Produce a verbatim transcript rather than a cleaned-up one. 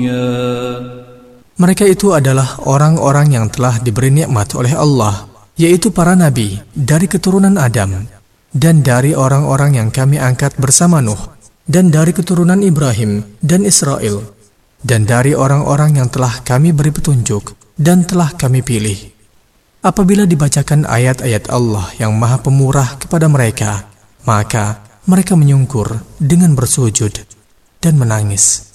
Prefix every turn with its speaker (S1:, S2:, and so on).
S1: Mereka itu adalah orang-orang yang telah diberi nikmat oleh Allah, yaitu para nabi dari keturunan Adam, dan dari orang-orang yang kami angkat bersama Nuh, dan dari keturunan Ibrahim dan Israel, dan dari orang-orang yang telah kami beri petunjuk dan telah kami pilih. Apabila dibacakan ayat-ayat Allah yang Maha Pemurah kepada mereka, maka mereka menyungkur dengan bersujud dan menangis.